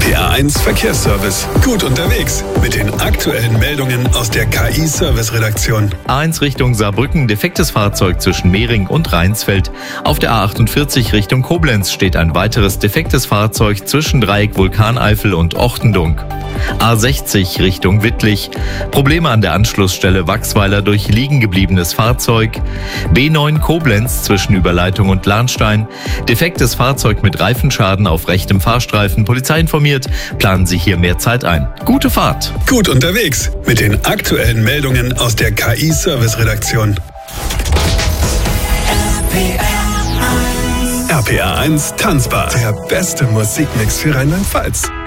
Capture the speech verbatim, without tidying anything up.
P A eins Verkehrsservice. Gut unterwegs mit den aktuellen Meldungen aus der K I-Service-Redaktion. A eins Richtung Saarbrücken, defektes Fahrzeug zwischen Mehring und Rheinsfeld. Auf der A achtundvierzig Richtung Koblenz steht ein weiteres defektes Fahrzeug zwischen Dreieck Vulkaneifel und Ochtendunk. A sechzig Richtung Wittlich. Probleme an der Anschlussstelle Wachsweiler durch liegen gebliebenes Fahrzeug. B neun Koblenz zwischen Überleitung und Lahnstein. Defektes Fahrzeug mit Reifenschaden auf rechtem Fahrstreifen. Polizei informiert, planen Sie hier mehr Zeit ein. Gute Fahrt. Gut unterwegs mit den aktuellen Meldungen aus der K I-Service-Redaktion. R P A eins Tanzbar. Der beste Musikmix für Rheinland-Pfalz.